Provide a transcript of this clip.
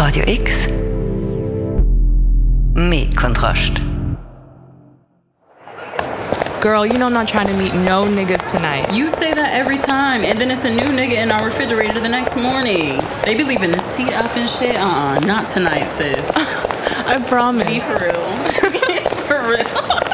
Radio X. Mehr Kontrast. Girl, you know I'm not trying to meet no niggas tonight. You say that every time, and then it's a new nigga in our refrigerator the next morning. They be leaving the seat up and shit. Not tonight, sis. I promise. Be for real. For real.